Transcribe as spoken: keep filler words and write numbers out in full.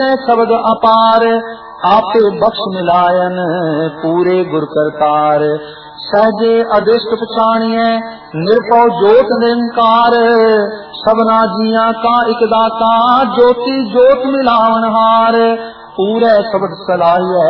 शब्द अपार आपे बख्श मिलायन पूरे गुर करतार। सहजे अदिष्ट पछाणिए निरपौ जोत निरंकार सबना जिया का एक दाता ज्योति जोत मिलावन हार पूरे शब्द सलाहिए